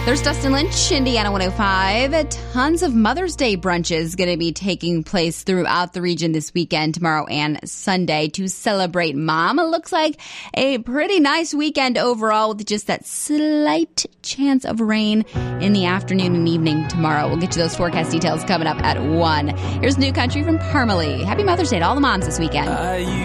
There's Dustin Lynch, Indiana 105. Tons of Mother's Day brunches going to be taking place throughout the region this weekend, tomorrow and Sunday, to celebrate Mom. It looks like a pretty nice weekend overall, with just that slight chance of rain in the afternoon and evening tomorrow. We'll get you those forecast details coming up at 1. Here's New Country from Parmalee. Happy Mother's Day to all the moms this weekend.